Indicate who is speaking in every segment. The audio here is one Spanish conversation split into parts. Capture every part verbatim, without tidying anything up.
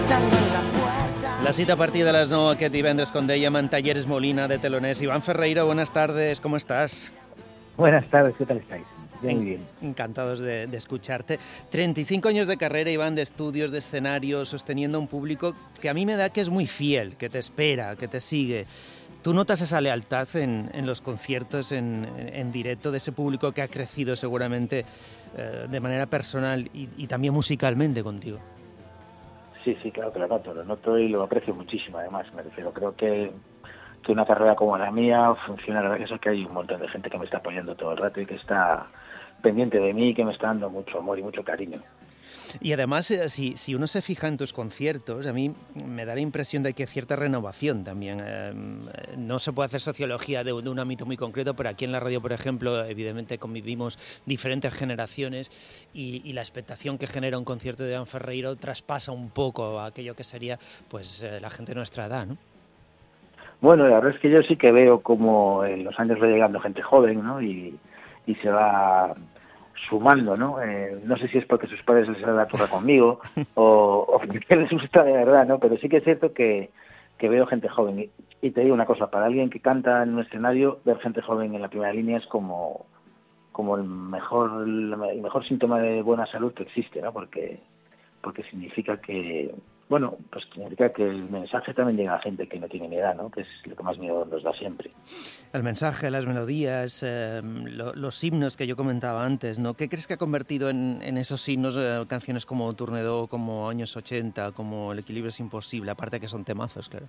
Speaker 1: La cita a partir de las nou aquest divendres, com dèiem, en Talleres Molina de Teloners. Iván Ferreiro, buenas tardes, ¿cómo estás?
Speaker 2: Buenas tardes, ¿qué tal estáis? Bien, bien.
Speaker 1: Encantados de, de escucharte. treinta y cinco años de carrera, Iván, de estudios, de escenario, sosteniendo un público que a mí me da que es muy fiel, que te espera, que te sigue. ¿Tú notas esa lealtad en, en los conciertos, en, en directo, de ese público que ha crecido seguramente eh, de manera personal y, y también musicalmente contigo?
Speaker 2: Sí, sí, claro que lo noto, lo noto y lo aprecio muchísimo, además, me refiero. Creo que, que una carrera como la mía funciona gracias a que hay un montón de gente que me está apoyando todo el rato y que está pendiente de mí y que me está dando mucho amor y mucho cariño.
Speaker 1: Y además, si, si uno se fija en tus conciertos, a mí me da la impresión de que hay cierta renovación también. Eh, no se puede hacer sociología de, de un ámbito muy concreto, pero aquí en la radio, por ejemplo, evidentemente convivimos diferentes generaciones y, y la expectación que genera un concierto de Iván Ferreiro traspasa un poco a aquello que sería pues eh, la gente de nuestra edad, ¿no?
Speaker 2: Bueno, la verdad es que yo sí que veo como en los años va llegando gente joven, ¿no? Y, y se va sumando, ¿no? Eh, no sé si es porque sus padres les dan la turra conmigo o, o porque les gusta de verdad, ¿no? Pero sí que es cierto que, que veo gente joven. Y, y te digo una cosa, para alguien que canta en un escenario, ver gente joven en la primera línea es como, como el mejor el mejor síntoma de buena salud que existe, ¿no? Porque, porque significa que, bueno, pues significa que el mensaje también llega a gente que no tiene ni edad, ¿no? Que es lo que más miedo nos da siempre.
Speaker 1: El mensaje, las melodías, eh, lo, los himnos que yo comentaba antes, ¿no? ¿Qué crees que ha convertido en, en esos himnos eh, canciones como Tourne-Do, como Años ochenta, como El equilibrio es imposible, aparte que son temazos, claro?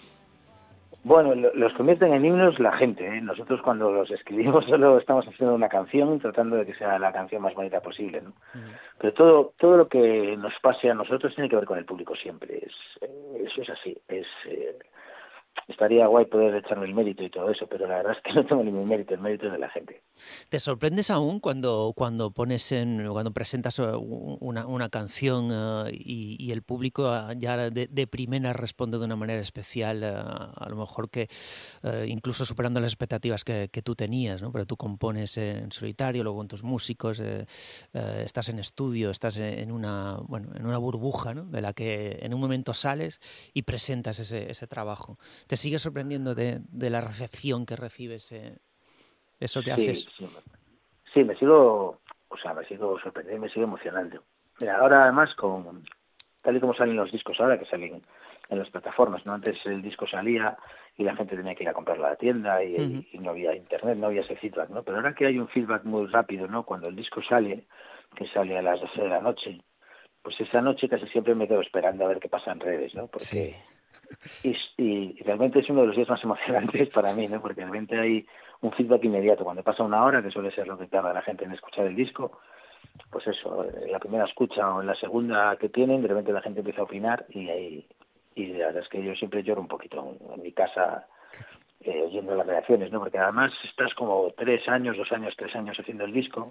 Speaker 2: Bueno, los convierten en himnos la gente, ¿eh? Nosotros cuando los escribimos solo estamos haciendo una canción tratando de que sea la canción más bonita posible, ¿no? Uh-huh. Pero todo todo lo que nos pase a nosotros tiene que ver con el público siempre. Es, eso es así. Es eh, estaría guay poder echarme el mérito y todo eso, pero la verdad es que no tengo ningún mérito, el mérito es de la gente.
Speaker 1: ¿Te sorprendes aún cuando, cuando pones en, cuando presentas una, una canción uh, y, y el público ya de, de primera responde de una manera especial, uh, a lo mejor que uh, incluso superando las expectativas que, que tú tenías, ¿no? Pero tú compones en solitario, luego con tus músicos, eh, eh, estás en estudio, estás en una, bueno, en una burbuja, ¿no? De la que en un momento sales y presentas ese, ese trabajo. ¿Te sigue sorprendiendo de, de la recepción que recibes? Eh, ¿Eso te
Speaker 2: sí,
Speaker 1: haces?
Speaker 2: Sí, sí, me sigo, o sea, me sigo sorprendiendo, me sigo emocionando. Mira, ahora además, con tal y como salen los discos ahora, que salen en las plataformas, ¿no? Antes el disco salía y la gente tenía que ir a comprarlo a la tienda y, uh-huh. y no había internet, no había ese feedback, ¿no? Pero ahora que hay un feedback muy rápido, ¿no? Cuando el disco sale, que sale a las doce de la noche, pues esa noche casi siempre me quedo esperando a ver qué pasa en redes, ¿no? Porque
Speaker 1: sí.
Speaker 2: Y, y realmente es uno de los días más emocionantes para mí, ¿no? Porque realmente hay un feedback inmediato. Cuando pasa una hora, que suele ser lo que tarda la gente en escuchar el disco, pues eso, en la primera escucha o en la segunda que tienen, de repente la gente empieza a opinar y ahí, y la verdad es que yo siempre lloro un poquito en, en mi casa eh, oyendo las reacciones, ¿no? Porque además estás como tres años, dos años, tres años haciendo el disco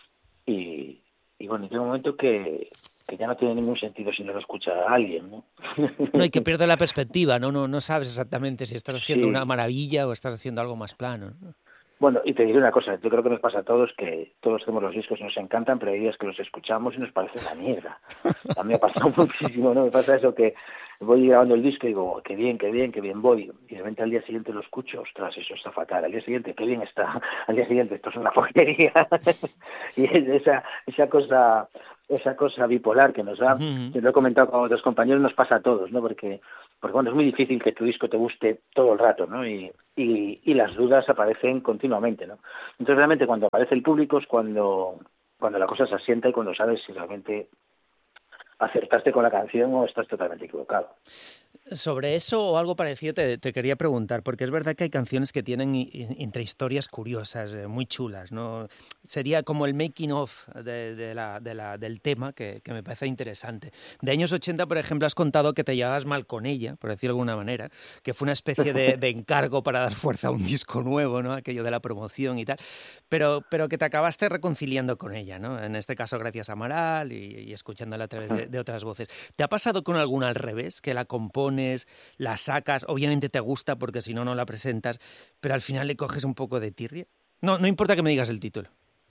Speaker 2: y, y bueno, llega un momento que que ya no tiene ningún sentido si no lo escucha a alguien, ¿no?
Speaker 1: No, y que pierde la perspectiva, ¿no? No, no sabes exactamente si estás haciendo
Speaker 2: sí.
Speaker 1: una maravilla o estás haciendo algo más plano, ¿no?
Speaker 2: Bueno, y te diré una cosa, yo creo que nos pasa a todos que todos tenemos los discos, nos encantan, pero hay días que los escuchamos y nos parece una mierda. A mí me ha pasado muchísimo, ¿no? Me pasa eso que voy grabando el disco y digo, oh, qué bien, qué bien, qué bien voy. Y de repente al día siguiente lo escucho, ostras, eso está fatal. Al día siguiente, qué bien está. Al día siguiente, esto es una porquería. Y esa, esa cosa esa cosa bipolar que nos da, uh-huh. Yo lo he comentado con otros compañeros, nos pasa a todos, ¿no? Porque, porque bueno, es muy difícil que tu disco te guste todo el rato, ¿no? Y, y, y las dudas aparecen continuamente, ¿no? Entonces realmente cuando aparece el público es cuando, cuando la cosa se asienta y cuando sabes si realmente acertaste con la canción o estás totalmente equivocado.
Speaker 1: Sobre eso o algo parecido te, te quería preguntar, porque es verdad que hay canciones que tienen intrahistorias curiosas, eh, muy chulas, ¿no? Sería como el making of de, de la, de la, del tema, que, que me parece interesante. De años ochenta, por ejemplo, has contado que te llevabas mal con ella, por decirlo de alguna manera, que fue una especie de, de encargo para dar fuerza a un disco nuevo, ¿no? Aquello de la promoción y tal, pero, pero que te acabaste reconciliando con ella, ¿no? En este caso gracias a Amaral y, y escuchándola a través de, de otras voces. ¿Te ha pasado con alguna al revés, que la compone, la sacas, obviamente te gusta porque si no, no la presentas, pero al final le coges un poco de tirria? No, no importa que me digas el título.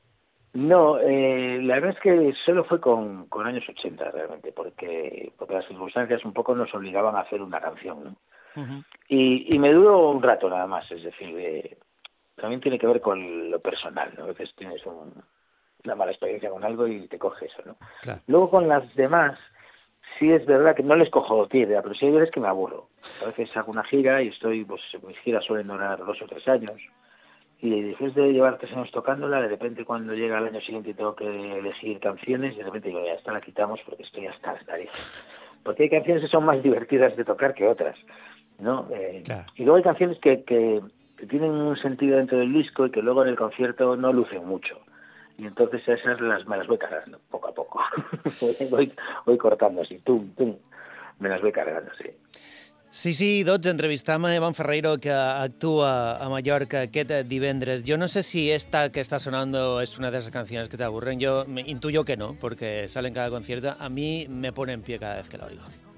Speaker 2: No, eh, la verdad es que solo fue con, con años ochenta realmente, porque, porque las circunstancias un poco nos obligaban a hacer una canción, ¿no?
Speaker 1: Uh-huh.
Speaker 2: Y, y me duró un rato nada más, es decir, eh, también tiene que ver con lo personal, ¿no? A veces tienes un, una mala experiencia con algo y te coge eso, ¿no?
Speaker 1: Claro.
Speaker 2: Luego con las demás, sí es verdad que no les cojo tierra, pero sí hay veces que me aburro. A veces hago una gira y estoy, pues mis giras suelen durar dos o tres años. Y después de llevar tres años tocándola, de repente cuando llega el año siguiente y tengo que elegir canciones, de repente digo, ya esta la quitamos porque estoy hasta las narices. Porque hay canciones que son más divertidas de tocar que otras, ¿no? Eh,
Speaker 1: Claro.
Speaker 2: Y luego hay canciones que, que, que tienen un sentido dentro del disco y que luego en el concierto no lucen mucho. Y entonces esas las, me las voy cargando, poco a poco. voy, voy cortando así, tum, tum, me las voy cargando, sí.
Speaker 1: Sí, sí, doncs entrevistam a Evan Ferreiro, que actúa a Mallorca aquest divendres. Yo no sé si esta que está sonando es una de esas canciones que te aburren. Yo me intuyo que no, porque sale en cada concierto. A mí me pone en pie cada vez que la oigo.